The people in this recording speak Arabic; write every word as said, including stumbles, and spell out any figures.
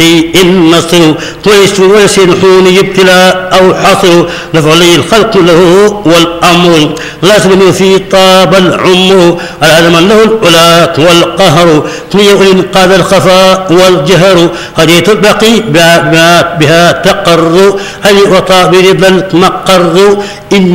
النصر ويسنحون ابتلاء أو حصر لفعلي الخلق له والأمر لا سبن في طاب العمر العلم له العلا والقهر ليؤلم قاد الخفاء والجهر هديت البقي بها, بها تقر هل وطابر بل مقر